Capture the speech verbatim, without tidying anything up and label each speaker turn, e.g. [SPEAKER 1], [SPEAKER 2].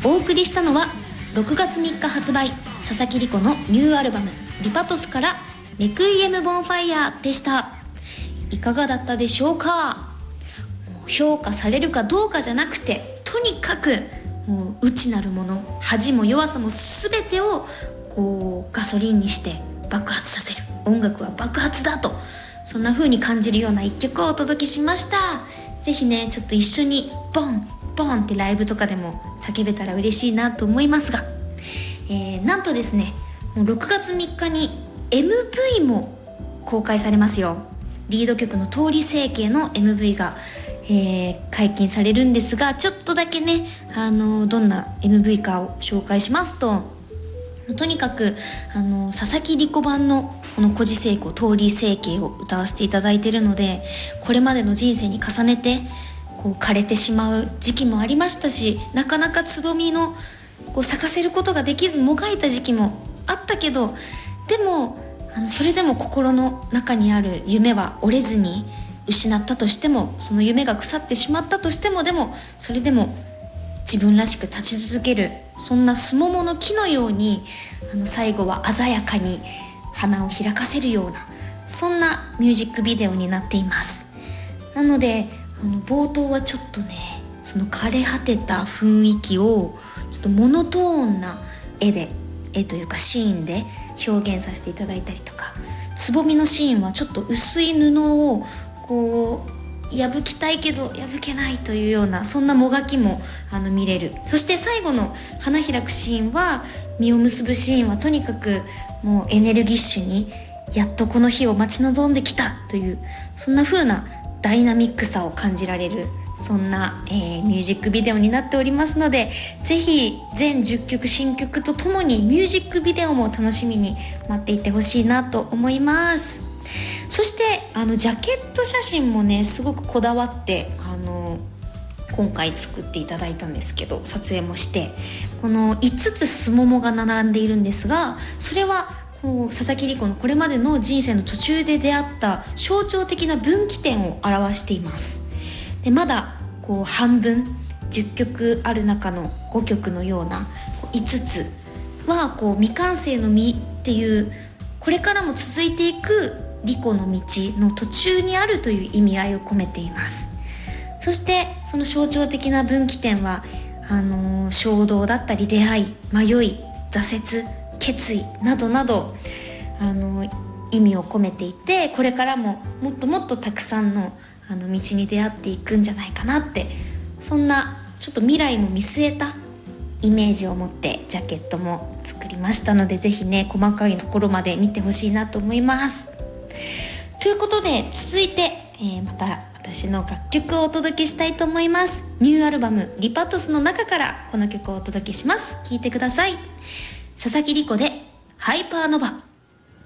[SPEAKER 1] お送りしたのはろくがつみっか発売、佐々木梨子のニューアルバムリパトスからレクイエムボンファイアでした。いかがだったでしょうか。もう評価されるかどうかじゃなくて、とにかくもう内なるもの、恥も弱さも全てをこうガソリンにして爆発させる。音楽は爆発だと、そんな風に感じるような一曲をお届けしました。ぜひね、ちょっと一緒にボンボンってライブとかでも叫べたら嬉しいなと思いますが、えー、なんとですね、もうろくがつみっかに エムブイ も公開されますよ。リード曲の通り整形の エムブイ が、えー、解禁されるんですが、ちょっとだけね、あのどんな エムブイ かを紹介しますと、とにかくあの佐々木梨子版のこの孤児成功通り整形を歌わせていただいているので、これまでの人生に重ねてこう枯れてしまう時期もありましたし、なかなかつぼみのこう咲かせることができずもがいた時期もあったけど、でもあのそれでも心の中にある夢は折れずに、失ったとしても、その夢が腐ってしまったとしても、でもそれでも自分らしく立ち続ける、そんなすももの木のように、あの最後は鮮やかに花を開かせるような、そんなミュージックビデオになっています。なのであの冒頭はちょっとね、その枯れ果てた雰囲気をちょっとモノトーンな絵で絵というかシーンで表現させていただいたりとか、つぼみのシーンはちょっと薄い布をこう破きたいけど破けないというような、そんなもがきもあの見れる。そして最後の花開くシーンは、実を結ぶシーンはとにかくもうエネルギッシュに、やっとこの日を待ち望んできたという、そんな風なダイナミックさを感じられる、そんな、えー、ミュージックビデオになっておりますので、ぜひ全じゅっきょく新曲とともにミュージックビデオも楽しみに待っていてほしいなと思います。そしてあのジャケット写真もね、すごくこだわってあの今回作っていただいたんですけど、撮影もして、このいつつすももが並んでいるんですが、それはこう佐々木梨子のこれまでの人生の途中で出会った象徴的な分岐点を表しています。でまだこう半分、じゅっきょくある中のごきょくのような、いつつはこう未完成の実っていう、これからも続いていく梨子の道の途中にあるという意味合いを込めています。そしてその象徴的な分岐点はあのー、衝動だったり出会い、迷い、挫折、決意などなど、あのー、意味を込めていて、これからももっともっとたくさんのあの道に出会っていくんじゃないかなって、そんなちょっと未来も見据えたイメージを持ってジャケットも作りましたので、ぜひね、細かいところまで見てほしいなと思います。ということで続いて、えー、また私の楽曲をお届けしたいと思います。ニューアルバムリパトスの中からこの曲をお届けします。聴いてください。佐々木梨子でハイパーノバ。